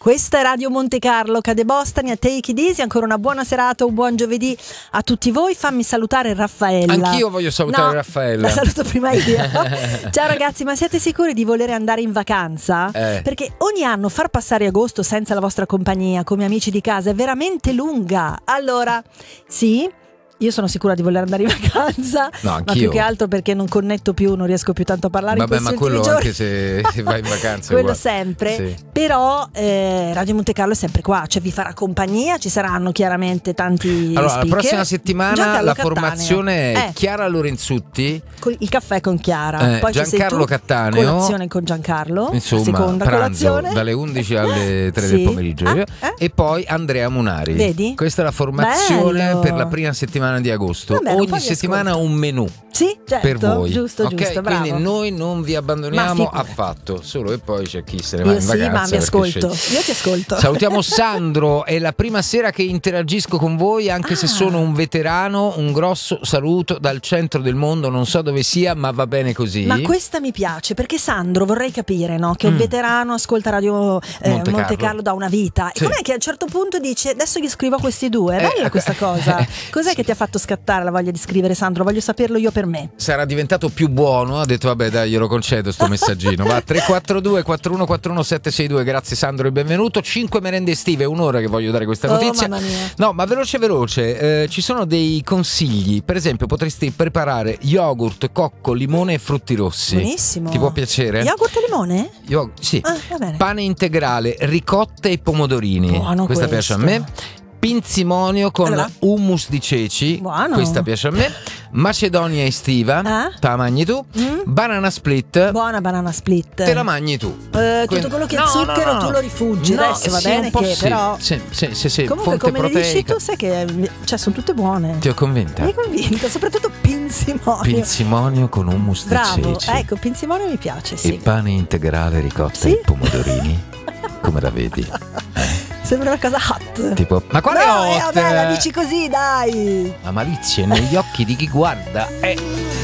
Questa è Radio Monte Carlo, Cade Bostani, a Take It Easy. Ancora una buona serata, un buon giovedì a tutti voi. Fammi salutare Raffaella. Anch'io voglio salutare Raffaella. La saluto prima io. Ciao ragazzi, ma siete sicuri di volere andare in vacanza? Perché ogni anno far passare agosto senza la vostra compagnia, come amici di casa, è veramente lunga. Allora, sì, io sono sicura di voler andare in vacanza, ma più che altro perché non connetto più, non riesco più tanto a parlare. Vabbè, in ma questi quello ultimi anche giorni. se vai in vacanza quello uguale. sempre, sì. Però Radio Monte Carlo è sempre qua, cioè vi farà compagnia, ci saranno chiaramente tanti Allora, speaker. la prossima settimana Giancarlo la Cattaneo. formazione è Chiara Lorenzutti, Il caffè con Chiara, poi Giancarlo Cattaneo, colazione con Giancarlo, insomma, seconda pranzo colazione dalle 11 alle 3 del pomeriggio. E poi Andrea Munari. Vedi? Questa è la formazione Bello. per la prima settimana di agosto. Vabbè, ogni settimana un menù. Sì, certo, per voi. Giusto, Okay? bravo. Quindi noi non vi abbandoniamo affatto, solo che poi c'è chi se ne va in vacanza. Ma vi ascolto. Io ti ascolto. Salutiamo Sandro, è la prima sera che interagisco con voi, anche se sono un veterano. Un grosso saluto dal centro del mondo, non so dove sia, ma va bene così. Ma questa mi piace, perché Sandro, vorrei capire, no, che è un veterano, ascolta Radio Monte Carlo da una vita. Sì. E com'è che a un certo punto dice adesso gli scrivo a questi due? È bella questa cosa. Cos'è che ti ha fatto scattare la voglia di scrivere, Sandro? Voglio saperlo io per me. Sarà diventato più buono, ha detto vabbè dai, glielo concedo sto messaggino. Va, 342 4141 762. Grazie Sandro e benvenuto. 5 merende estive, un'ora che voglio dare questa notizia. Mamma mia. No, ma veloce, ci sono dei consigli. Per esempio potresti preparare yogurt, cocco, limone e frutti rossi. Buonissimo. Ti può piacere? Yogurt e limone? Sì. Va bene. Pane integrale, ricotta e pomodorini. Buono questa questo. piace a me. Pinzimonio con hummus di ceci. Buono. Questa piace a me. Macedonia estiva. Te la mangi tu. Banana split. Buona banana split. Te la mangi tu. Tutto quello che è zucchero tu lo rifuggi. Adesso va bene che però Sì. comunque fonte come le dici proteica. tu sai che sono tutte buone. Ti ho convinta. Mi hai convinta, soprattutto pinzimonio. Pinzimonio con hummus di ceci. Ecco, pinzimonio mi piace, sì. E pane integrale, ricotta e pomodorini. Come la vedi? Sembra una cosa hot. Tipo, ma quale hot? Vabbè, la dici così, dai. La malizia è negli occhi di chi guarda.